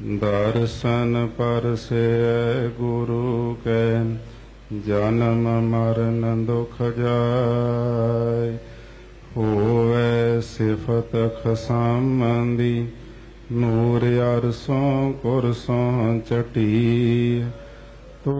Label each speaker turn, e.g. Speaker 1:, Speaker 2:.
Speaker 1: दर्शन परसे गुरु के जन्म मरण दुख जाय। होवे सिफत खसामंदी नूर अरसों कुरसों चटी।